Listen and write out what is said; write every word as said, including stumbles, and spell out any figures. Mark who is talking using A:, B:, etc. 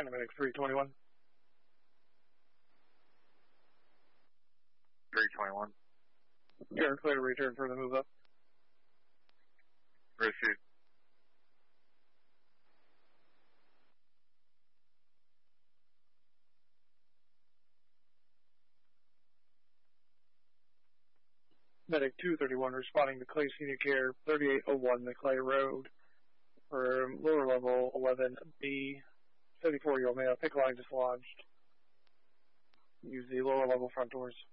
A: Dynamic three twenty-one.
B: three twenty-one.
A: You're clear to return for the move up.
B: Received.
A: Medic two thirty-one responding to Clay Senior Care thirty-eight oh one McClay Road for lower level eleven B. seventy-four-year-old male, pick line dislodged. Use the lower level front doors.